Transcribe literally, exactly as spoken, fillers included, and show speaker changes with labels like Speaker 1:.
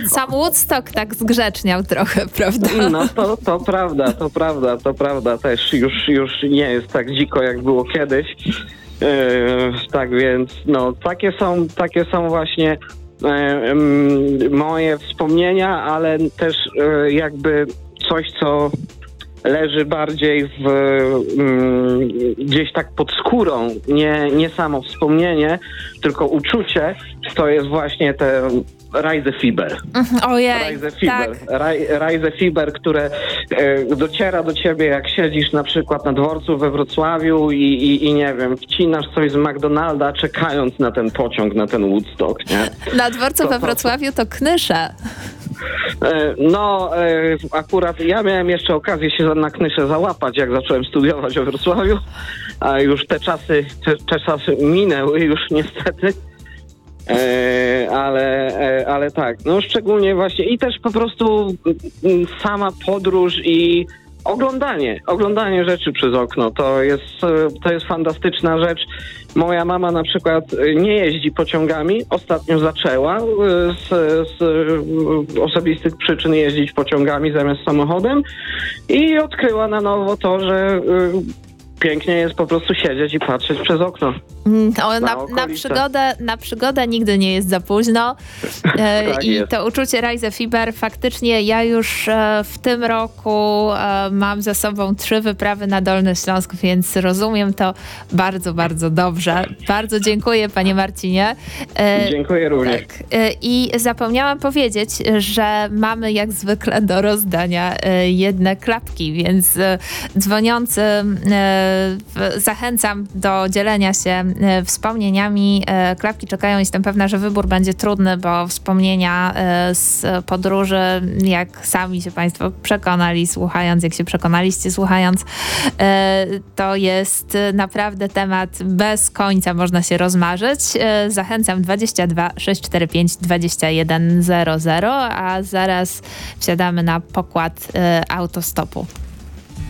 Speaker 1: sam Woodstock tak zgrzeczniał trochę, prawda?
Speaker 2: No to, to prawda, to prawda, to prawda. Też już, już nie jest tak dziko, jak było kiedyś. Yy, tak więc, no, takie są, takie są właśnie yy, moje wspomnienia, ale też yy, jakby coś, co leży bardziej w, mm, gdzieś tak pod skórą, nie, nie samo wspomnienie, tylko uczucie, to jest właśnie te Reisefieber.
Speaker 1: Ojej,
Speaker 2: Reisefieber,
Speaker 1: tak.
Speaker 2: Reisefieber, które e, dociera do ciebie, jak siedzisz na przykład na dworcu we Wrocławiu i, i, i nie wiem, wcinasz coś z McDonalda, czekając na ten pociąg, na ten Woodstock, nie?
Speaker 1: Na dworcu
Speaker 2: to,
Speaker 1: we
Speaker 2: to,
Speaker 1: Wrocławiu to Knysze.
Speaker 2: No, akurat ja miałem jeszcze okazję się na Knysze załapać, jak zacząłem studiować we Wrocławiu, a już te czasy, te, te czasy minęły już niestety, ale, ale tak, no szczególnie właśnie i też po prostu sama podróż i oglądanie, oglądanie rzeczy przez okno, to jest, to jest fantastyczna rzecz. Moja mama na przykład nie jeździ pociągami, ostatnio zaczęła z, z osobistych przyczyn jeździć pociągami zamiast samochodem i odkryła na nowo to, że pięknie jest po prostu siedzieć i patrzeć przez okno.
Speaker 1: O, na, na, przygodę, na przygodę nigdy nie jest za późno. E,
Speaker 2: tak
Speaker 1: I
Speaker 2: jest.
Speaker 1: to uczucie Reisefieber faktycznie ja już e, w tym roku e, mam za sobą trzy wyprawy na Dolny Śląsk, więc rozumiem to bardzo, bardzo dobrze. Bardzo dziękuję, panie Marcinie.
Speaker 2: E, dziękuję również.
Speaker 1: Tak. E, I zapomniałam powiedzieć, że mamy jak zwykle do rozdania e, jedne klapki, więc e, dzwoniący e, zachęcam do dzielenia się wspomnieniami. Klapki czekają. Jestem pewna, że wybór będzie trudny, bo wspomnienia z podróży, jak sami się państwo przekonali słuchając, jak się przekonaliście słuchając, to jest naprawdę temat bez końca, można się rozmarzyć. Zachęcam dwadzieścia dwa sześć cztery pięć dwadzieścia jeden zero zero, a zaraz wsiadamy na pokład autostopu.